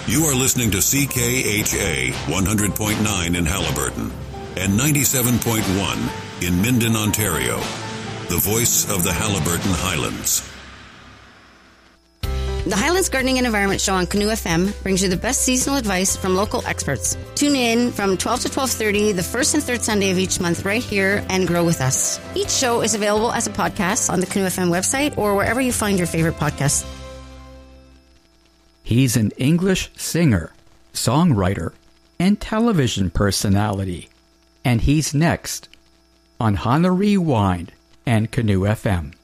You are listening to CKHA 100.9 in Haliburton and 97.1 in Minden, Ontario. The voice of the Haliburton Highlands. The Highlands Gardening and Environment Show on Canoe FM brings you the best seasonal advice from local experts. Tune in from 12 to 12:30 the first and third Sunday of each month right here and grow with us. Each show is available as a podcast on the Canoe FM website or wherever you find your favorite podcasts. He's an English singer, songwriter, and television personality. And he's next on Hana Rewind and Canoe FM.